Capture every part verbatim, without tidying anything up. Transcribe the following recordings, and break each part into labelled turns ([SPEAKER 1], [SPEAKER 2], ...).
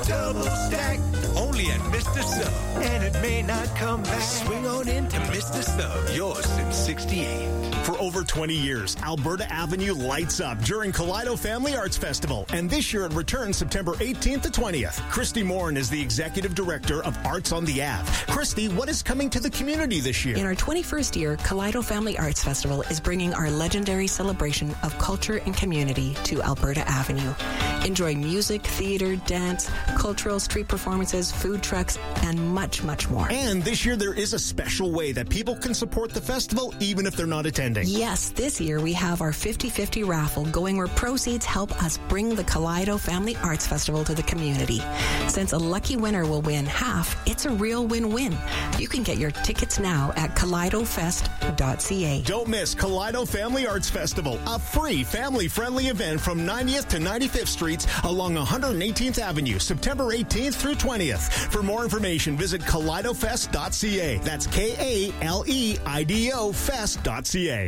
[SPEAKER 1] Double stack, only at Mister Sub. And it may not come back. Swing on into Mister Sub, yours since sixty-eight.
[SPEAKER 2] For over twenty years, Alberta Avenue lights up during Kaleido Family Arts Festival. And this year it returns September eighteenth to twentieth. Christy Morin is the Executive Director of Arts on the Ave. Christy, what is coming to the community this year?
[SPEAKER 3] In our twenty-first year, Kaleido Family Arts Festival is bringing our legendary celebration of culture and community to Alberta Avenue. Enjoy music, theater, dance, cultural street performances, food trucks, and much, much more.
[SPEAKER 2] And this year there is a special way that people can support the festival even if they're not attending.
[SPEAKER 3] Yes, this year we have our fifty-fifty raffle going where proceeds help us bring the Kaleido Family Arts Festival to the community. Since a lucky winner will win half, it's a real win-win. You can get your tickets now at kaleido fest dot c a.
[SPEAKER 2] Don't miss Kaleido Family Arts Festival, a free family-friendly event from ninetieth to ninety-fifth Streets along one hundred eighteenth Avenue, September eighteenth through twentieth. For more information, visit kaleido fest dot c a. That's K A L E I D O fest dot c a.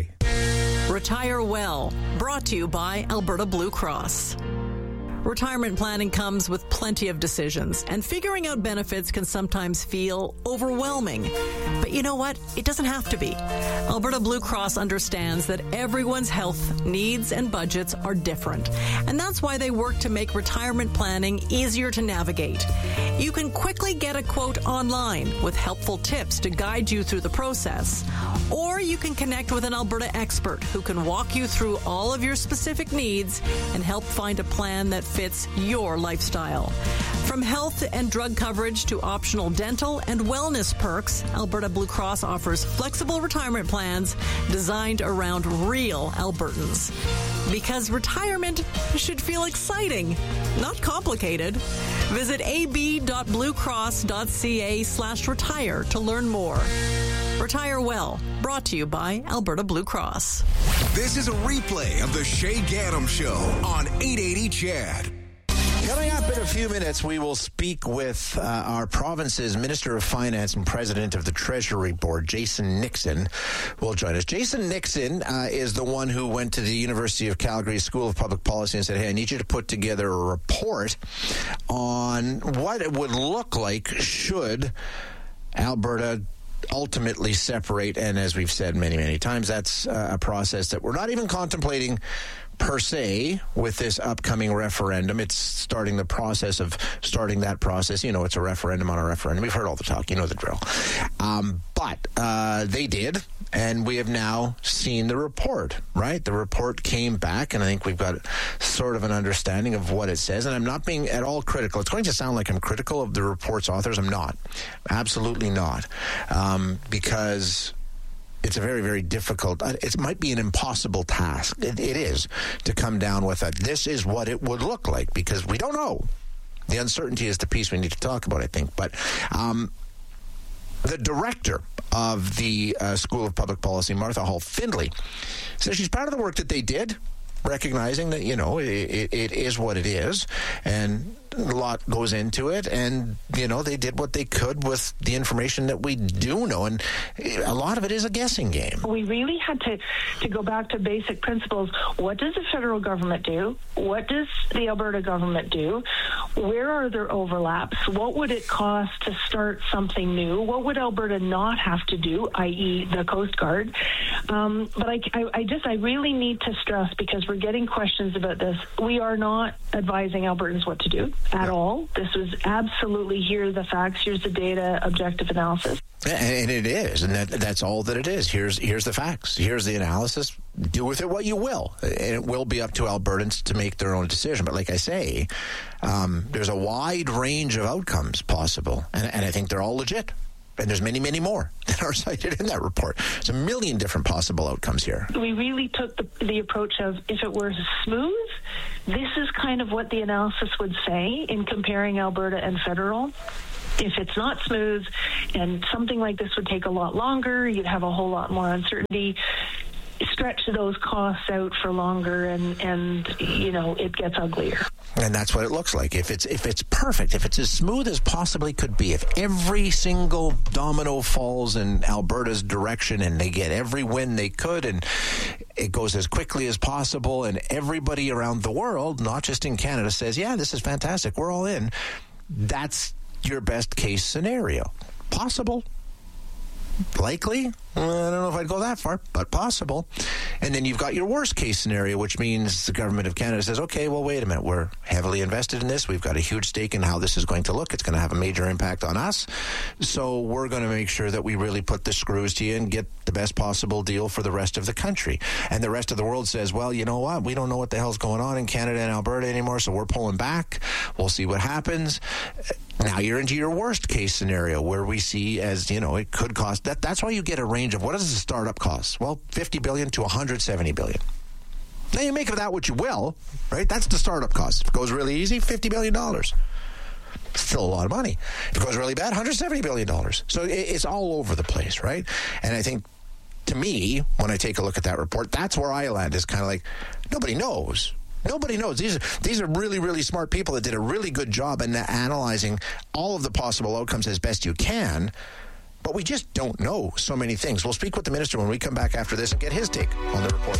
[SPEAKER 4] Retire Well, brought to you by Alberta Blue Cross. Retirement planning comes with plenty of decisions, and figuring out benefits can sometimes feel overwhelming. But you know what? It doesn't have to be. Alberta Blue Cross understands that everyone's health needs and budgets are different, and that's why they work to make retirement planning easier to navigate. You can quickly get a quote online with helpful tips to guide you through the process, or you can connect with an Alberta expert who can walk you through all of your specific needs and help find a plan that fits your lifestyle. From health and drug coverage to optional dental and wellness perks, Alberta Blue Cross offers flexible retirement plans designed around real Albertans. Because retirement should feel exciting, not complicated. Visit a b dot blue cross dot c a slash retire to learn more. Retire Well, brought to you by Alberta Blue Cross.
[SPEAKER 1] This is a replay of the Shay Gaddam Show on eight eighty C H A D.
[SPEAKER 5] Coming up in a few minutes, we will speak with uh, our province's Minister of Finance and President of the Treasury Board, Jason Nixon, will join us. Jason Nixon uh, is the one who went to the University of Calgary School of Public Policy and said, hey, I need you to put together a report on what it would look like should Alberta ultimately separate. And as we've said many, many times, that's uh, a process that we're not even contemplating per se with this upcoming referendum. It's starting the process of starting that process. You know, it's a referendum on a referendum. We've heard all the talk. You know the drill. Um, but uh, they did, and we have now seen the report, right? The report came back, and I think we've got sort of an understanding of what it says. And I'm not being at all critical. It's going to sound like I'm critical of the report's authors. I'm not. Absolutely not. Um, because it's a very, very difficult, it might be an impossible task. It, it is to come down with a, this is what it would look like, because we don't know. The uncertainty is the piece we need to talk about, I think. But um, the director of the uh, School of Public Policy, Martha Hall Findlay, says she's proud of the work that they did, recognizing that, you know, it, it, it is what it is, and a lot goes into it, and, you know, they did what they could with the information that we do know, and a lot of it is a guessing game.
[SPEAKER 6] We really had to, to go back to basic principles. What does the federal government do? What does the Alberta government do? Where are there overlaps? What would it cost to start something new? What would Alberta not have to do, that is the Coast Guard? Um, but I, I, I just, I really need to stress, because we're getting questions about this, we are not advising Albertans what to do at all. This was absolutely, here are the facts, here's the data, objective analysis.
[SPEAKER 5] And it is, and that that's all that it is. Here's here's the facts. Here's the analysis. Do with it what you will. And it will be up to Albertans to make their own decision. But like I say, um, there's a wide range of outcomes possible, and, and I think they're all legit. And there's many, many more that are cited in that report. There's a million different possible outcomes here.
[SPEAKER 6] We really took the, the approach of, if it were smooth, this is kind of what the analysis would say in comparing Alberta and federal. If it's not smooth and something like this would take a lot longer, you'd have a whole lot more uncertainty. Stretch those costs out for longer, and, and you know, it gets uglier.
[SPEAKER 5] And that's what it looks like. If it's if it's perfect, if it's as smooth as possibly could be, if every single domino falls in Alberta's direction and they get every win they could, and it goes as quickly as possible, and everybody around the world, not just in Canada, says, yeah, this is fantastic, we're all in, That's your best case scenario. Possible. Likely. Well, I don't know if I'd go that far, but possible. And then you've got your worst case scenario, which means the government of Canada says, okay, well, wait a minute. We're heavily invested in this. We've got a huge stake in how this is going to look. It's going to have a major impact on us. So we're going to make sure that we really put the screws to you and get the best possible deal for the rest of the country. And the rest of the world says, well, you know what? We don't know what the hell's going on in Canada and Alberta anymore, so we're pulling back. We'll see what happens. Now you're into your worst case scenario where we see as, you know, it could cost that. That's why you get a range of what does a startup cost? Well, fifty billion to one hundred seventy billion. Now you make of that what you will, right? That's the startup cost. If it goes really easy, fifty billion dollars. Still a lot of money. If it goes really bad, one hundred seventy billion dollars. So it's all over the place, right? And I think, to me, when I take a look at that report, that's where I land, is kind of like, nobody knows. Nobody knows. These are these are really, really smart people that did a really good job in analyzing all of the possible outcomes as best you can. But we just don't know so many things. We'll speak with the minister when we come back after this and get his take on the report.